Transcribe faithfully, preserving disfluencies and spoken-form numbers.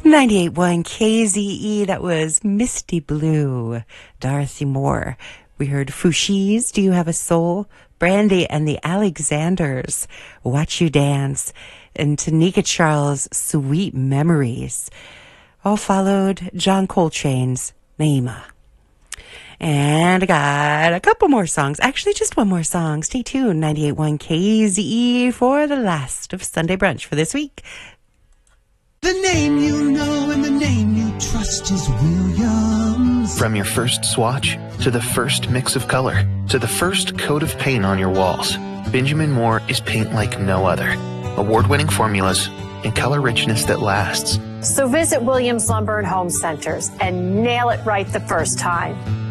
ninety-eight point one K Z E, that was Misty Blue, Dorothy Moore. We heard Fouchis, Do You Have a Soul? Brandy and the Alexanders, Watch You Dance, and Tanika Charles, Sweet Memories. All followed John Coltrane's Naima. And I got a couple more songs. Actually, just one more song. Stay tuned. ninety-eight point one K Z E for the last of Sunday Brunch for this week. The name you know and the name you trust is Williams. From your first swatch, to the first mix of color, to the first coat of paint on your walls, Benjamin Moore is paint like no other. Award-winning formulas and color richness that lasts. So visit Williams Lumber and Home Centers and nail it right the first time.